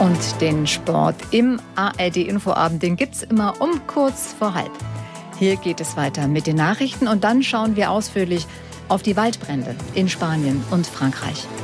Und den Sport im ARD-Infoabend, den gibt's immer um kurz vor halb. Hier geht es weiter mit den Nachrichten und dann schauen wir ausführlich auf die Waldbrände in Spanien und Frankreich.